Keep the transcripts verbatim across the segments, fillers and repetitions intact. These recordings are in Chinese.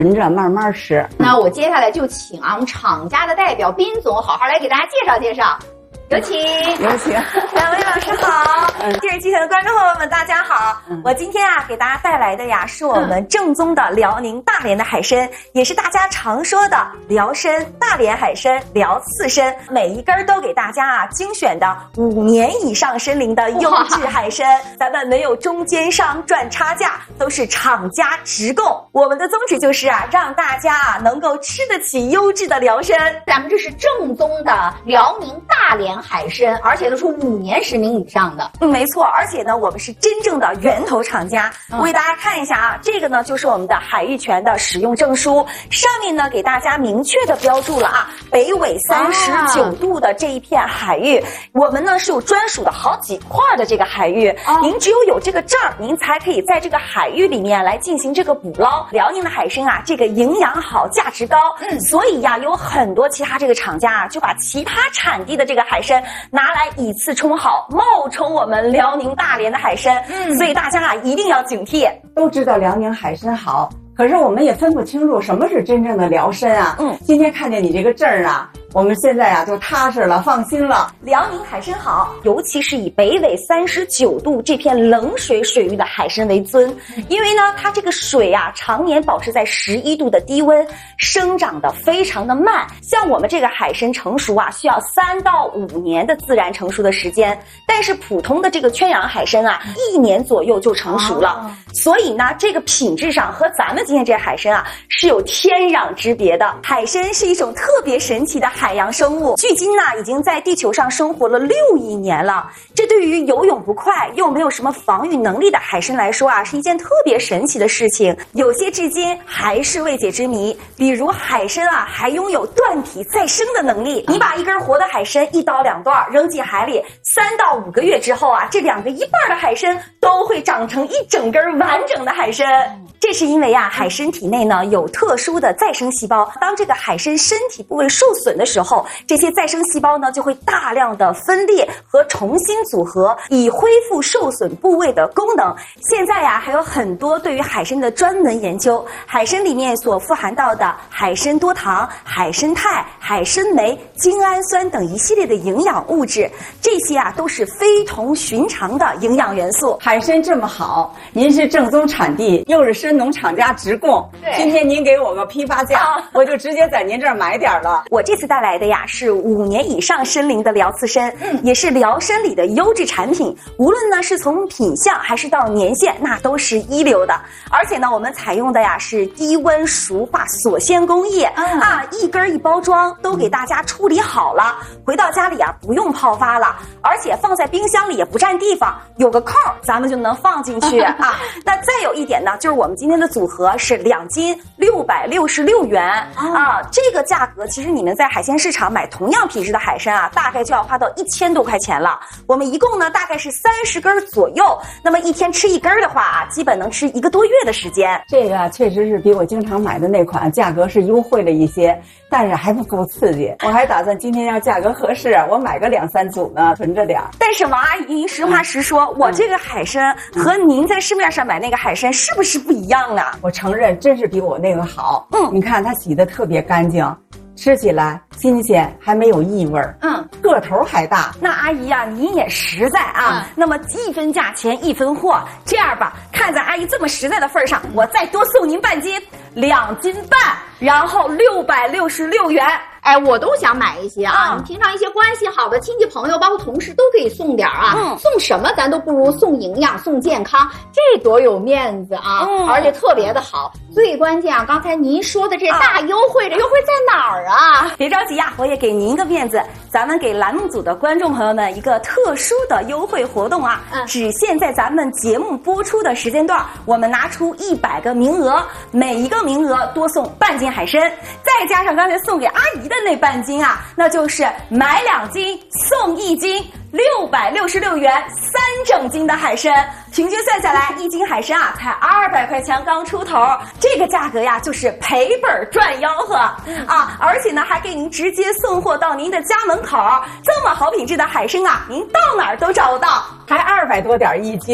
闻着慢慢吃。 那我接下来就请啊我们厂家的代表斌总好好来给大家介绍介绍。有请， 有请， 两位老师好，电视机前的观众朋友们大家好。嗯、我今天啊给大家带来的呀是我们正宗的辽宁大连的海参，嗯、也是大家常说的辽参、大连海参、辽刺参，每一根都给大家啊精选的五年以上参龄的优质海参，咱们没有中间商赚差价，都是厂家直供。我们的宗旨就是啊让大家啊能够吃得起优质的辽参， 咱们这是正宗的辽宁大连海参，而且都是五年十名以上的。 嗯，没错，而且呢，我们是真正的源头厂家。嗯、我给大家看一下啊，这个呢就是我们的海域泉的使用证书，上面呢给大家明确的标注了啊，北纬三十九度的这一片海域，啊、我们呢是有专属的好几块的这个海域，啊、您只有有这个证，您才可以在这个海域里面来进行这个捕捞。辽宁的海参啊，这个营养好，价值高，嗯，所以呀，有很多其他这个厂家啊，就把其他产地的这个海参拿来以次充好，冒充我们辽宁大连的海参，嗯，所以大家啊一定要警惕。 都知道辽宁海参好，可是我们也分不清楚什么是真正的辽参啊。嗯，今天看见你这个证儿啊，我们现在啊就踏实了，放心了。 辽宁海参好，尤其是以北纬三十九度这片冷水水域的海参为尊，因为呢，它这个水啊常年保持在十一度的低温，生长的非常的慢。像我们这个海参成熟啊，需要三到五年的自然成熟的时间，但是普通的这个圈养海参啊，一年左右就成熟了。哦、所以呢，这个品质上和咱们今天这海参啊是有天壤之别的。海参是一种特别神奇的海洋生物，距今呢已经在地球上生活了六亿年了。这对于游泳不快又没有什么防御能力的海参来说啊，是一件特别神奇的事情。有些至今还是未解之谜，比如海参啊还拥有断体再生的能力。你把一根活的海参一刀两断扔进海里，三到五个月之后啊，这两个一半的海参都会长成一整根完整的海参。这是因为啊，海参体内呢有特殊的再生细胞，当这个海参身体部位受损的时候，这些再生细胞呢就会大量的分裂和重新组合，以恢复受损部位的功能。现在呀、啊，还有很多对于海参的专门研究，海参里面所富含到的海参多糖、海参肽、海参酶、精氨酸等一系列的营养物质，这些啊都是非同寻常的营养元素。 海参这么好，您是正宗产地，又是参农厂家直供，今天您给我个批发价，啊、我就直接在您这儿买点了。 我这次带来的呀是五年以上参龄的辽刺参，嗯，也是辽参里的优质产品，无论呢是从品相还是到年限，那都是一流的。而且呢，我们采用的呀是低温熟化锁鲜工艺，嗯、啊，一根一包装都给大家处理好了，回到家里啊不用泡发了，而且放在冰箱里也不占地方，有个扣咱们就能放进去啊。那再有一点呢，就是我们今天的组合是两斤六百六十六元啊，这个价格其实你们在海鲜市场买同样品质的海参啊，大概就要花到一千多块钱了。我们一共呢大概是三十根左右，那么一天吃一根的话啊，基本能吃一个多月的时间。 这个确实是比我经常买的那款价格是优惠了一些，但是还不够刺激。我还打算今天要价格合适，我买个两三组呢，存着点。 但是王阿姨，您实话实说，嗯、我这个海参和您在市面上买那个海参是不是不一样啊？ 我承认，真是比我那个好。嗯，你看它洗得特别干净，吃起来新鲜，还没有异味儿。嗯，个头还大。 那阿姨呀、啊，您也实在啊。嗯、那么一分价钱一分货，这样吧，看在阿姨这么实在的份上，我再多送您半斤，两斤半，然后六百六十六元。 哎，我都想买一些啊！你、嗯、平常一些关系好的亲戚朋友，包括同事都可以送点啊。嗯，送什么咱都不如送营养、送健康，这多有面子啊！嗯，而且特别的好。最关键啊，刚才您说的这大优惠，这优惠在哪儿啊？ 别着急呀、啊，我也给您一个面子，咱们给栏目组的观众朋友们一个特殊的优惠活动啊！嗯，只限在咱们节目播出的时间段，我们拿出一百个名额，每一个名额多送半斤海参，再加上刚才送给阿姨的那半斤啊，那就是买两斤送一斤，六百六十六元三整斤的海参，平均算下来一斤海参啊才二百块钱刚出头，这个价格呀就是赔本赚吆喝啊！而且呢还给您直接送货到您的家门口，这么好品质的海参啊，您到哪儿都找不到， 还二百多点一斤。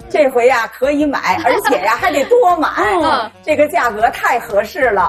这回呀可以买，而且呀还得多买，这个价格太合适了。